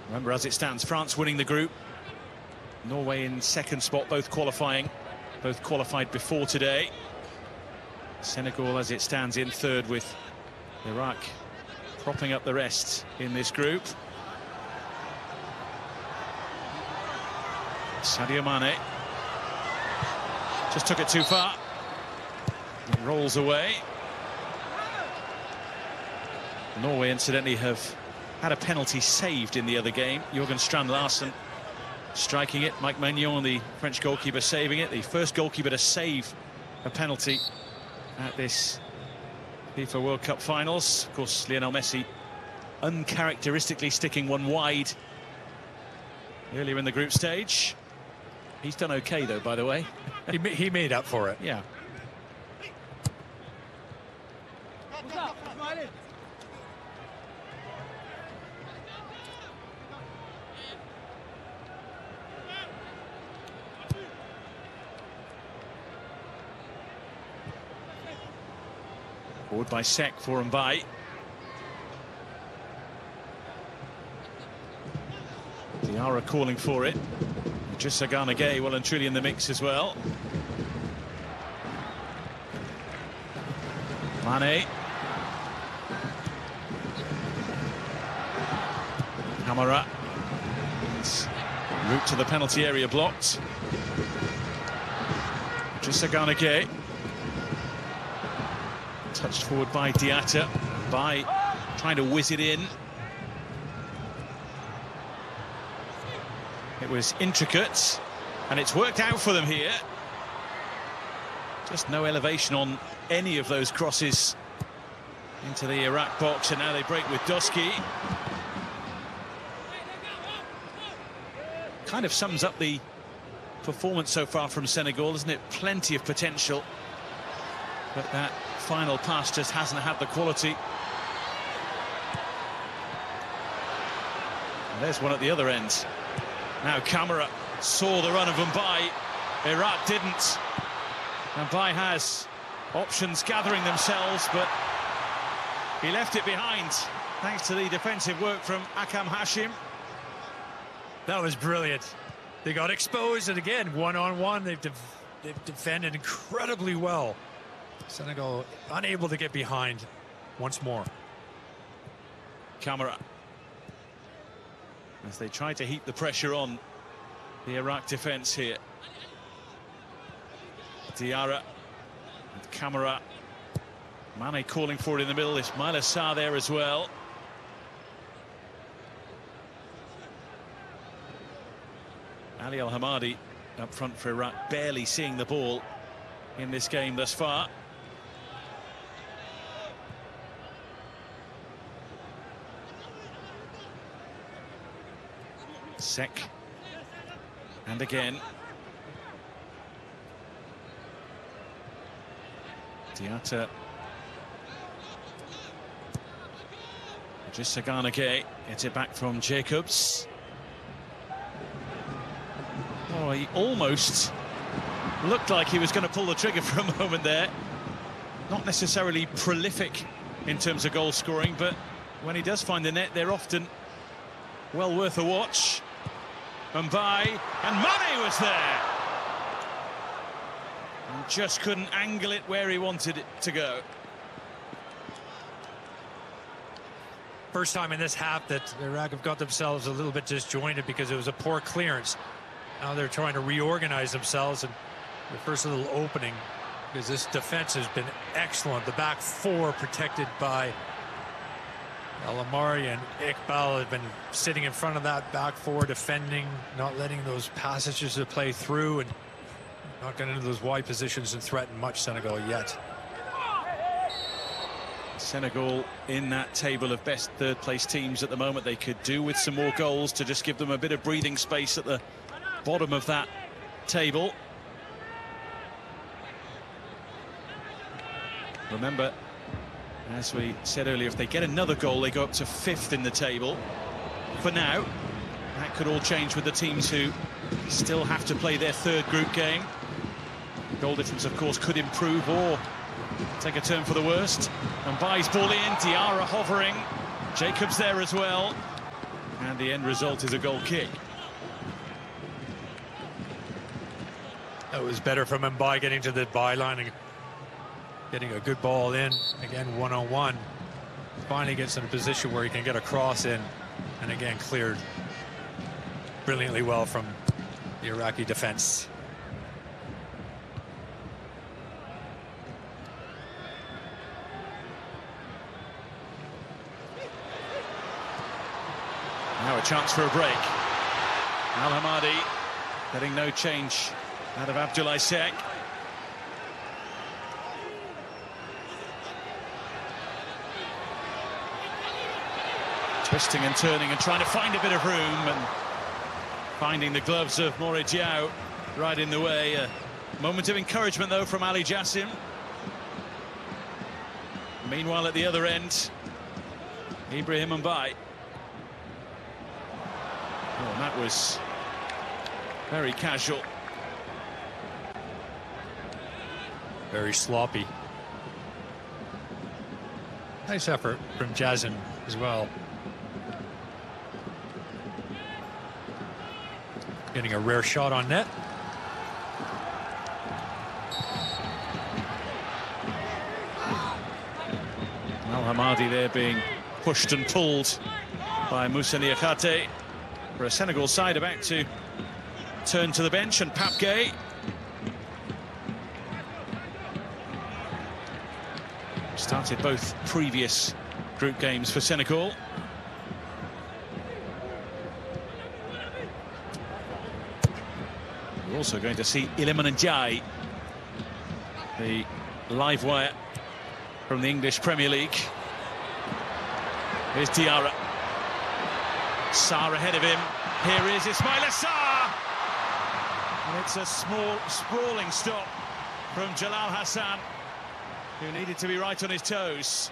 Remember, as it stands, France winning the group, Norway in second spot, both qualified before today. Senegal, as it stands, in third, with Iraq propping up the rest in this group. Sadio Mane just took it too far. It rolls away. Norway, incidentally, have had a penalty saved in the other game. Jørgen Strand Larsen striking it. Mike Maignan, the French goalkeeper, saving it. The first goalkeeper to save a penalty at this FIFA World Cup finals. Of course, Lionel Messi uncharacteristically sticking one wide earlier in the group stage. He's done okay, though, by the way. He made up for it. Yeah. Forward by Seck for Mbaye. Diarra calling for it. Idrissa Gana Gueye well and truly in the mix as well. Mane. Camara. Route to the penalty area blocked. Idrissa Gana Gueye. Touched forward by Diatta. By trying to whiz it in. It was intricate, and it's worked out for them here. Just no elevation on any of those crosses into the Iraq box, and now they break with Doski. Kind of sums up the performance so far from Senegal, isn't it? Plenty of potential, but that final pass just hasn't had the quality. And there's one at the other end. Now Camara saw the run of Mbaye. Iraq didn't. Mbaye has options gathering themselves, but he left it behind thanks to the defensive work from Akam Hashim. That was brilliant. They got exposed, and again, one-on-one, they've defended incredibly well. Senegal unable to get behind once more. Camara, as they try to heap the pressure on the Iraq defence here. Diarra and Camara. Mane calling for it in the middle. Ismaila Sarr there as well. Ali Al Hamadi up front for Iraq, barely seeing the ball in this game thus far. Seck, and again Diatta. Idrissa Gana Gueye gets it back from Jacobs. Oh, he almost looked like he was going to pull the trigger for a moment there. Not necessarily prolific in terms of goal scoring, but when he does find the net, they're often well worth a watch. Mbaye, and Mane was there. And just couldn't angle it where he wanted it to go. First time in this half that Iraq have got themselves a little bit disjointed because it was a poor clearance. Now they're trying to reorganize themselves, and the first little opening, because this defense has been excellent. The back four protected by El Amari and Iqbal have been sitting in front of that back four, defending, not letting those passages to play through, and not getting into those wide positions and threaten much Senegal yet. Senegal in that table of best third-place teams at the moment. They could do with some more goals to just give them a bit of breathing space at the bottom of that table. Remember, as we said earlier, if they get another goal, they go up to 5th in the table. For now, that could all change with the teams who still have to play their third group game. Goal difference, of course, could improve or take a turn for the worst. And Mbaye's ball in, Diarra hovering, Jacobs there as well. And the end result is a goal kick. That was better from Mbaye getting to the byline and getting a good ball in. Again, one-on-one. Finally gets in a position where he can get a cross in. And again, cleared brilliantly well from the Iraqi defense. Now a chance for a break. Al Hamadi getting no change out of Abdoulaye Seck. Twisting and turning and trying to find a bit of room, and finding the gloves of Mory Diaw right in the way. A moment of encouragement though from Ali Jassim. Meanwhile at the other end, Ibrahim Mbaye. Oh, that was very casual. Very sloppy. Nice effort from Jassim as well. Getting a rare shot on net. Al Hamadi there being pushed and pulled by Moussa Niakhaté. For a Senegal side about to turn to the bench, and Pape Gueye. Started both previous group games for Senegal. We're also going to see Iliman Ndiaye, the live wire from the English Premier League. Here's Diarra. Sarr ahead of him. Here is Ismaila Sarr. And it's a small, sprawling stop from Jalal Hassan, who needed to be right on his toes.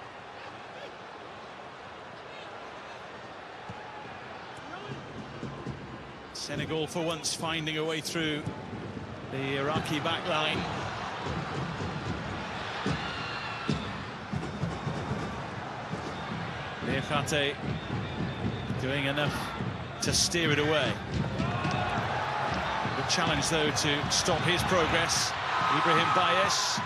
Senegal for once finding a way through the Iraqi backline. Niakhaté doing enough to steer it away. The challenge though to stop his progress. Ibrahim Baez,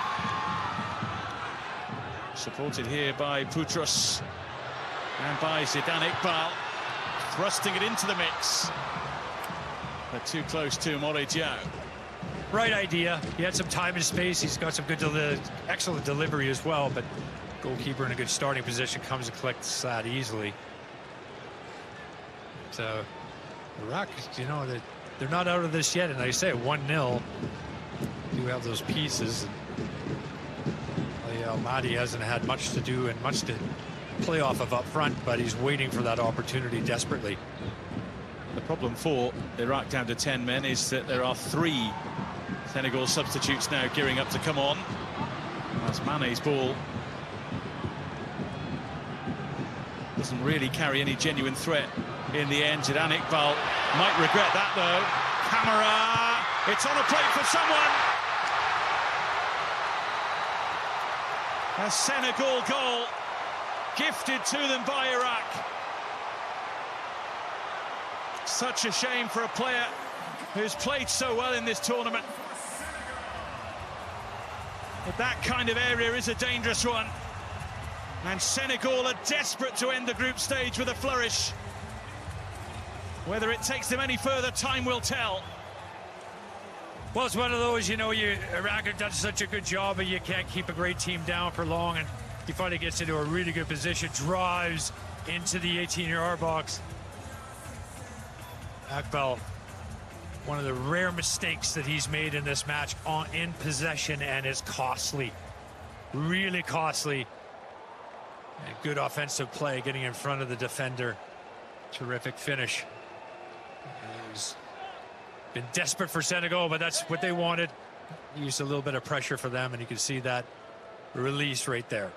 supported here by Boutros and by Zidane Iqbal, thrusting it into the mix, but too close to Mory Diaw. Right idea. He had some time and space. He's got some good, excellent delivery as well, but goalkeeper in a good starting position comes and collects that easily. So Iraq, you know, they're not out of this yet, and like I say, 1-0. Do have those pieces. Al Mahdi hasn't had much to do and much to play off of up front, but he's waiting for that opportunity desperately. The problem for Iraq down to 10 men is that there are 3 Senegal substitutes now gearing up to come on. That's Mane's ball. Doesn't really carry any genuine threat in the end. Zidane Iqbal might regret that though. Camara, it's on a plate for someone. A Senegal goal gifted to them by Iraq. Such a shame for a player who's played so well in this tournament. But that kind of area is a dangerous one. And Senegal are desperate to end the group stage with a flourish. Whether it takes them any further, time will tell. Well, it's one of those, you know, Iraq have done such a good job, but you can't keep a great team down for long. And he finally gets into a really good position, drives into the 18-yard box. Iqbal, one of the rare mistakes that he's made in this match in possession, and is costly. Really costly. And good offensive play, getting in front of the defender. Terrific finish. He's been desperate for Senegal, but that's what they wanted. Used a little bit of pressure for them, and you can see that release right there.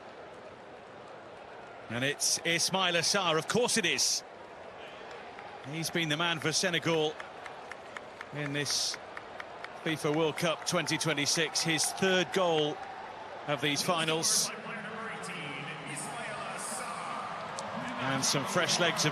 And it's Ismaila Sarr, of course it is. He's been the man for Senegal in this FIFA World Cup 2026, his 3rd goal of these finals. And some fresh legs of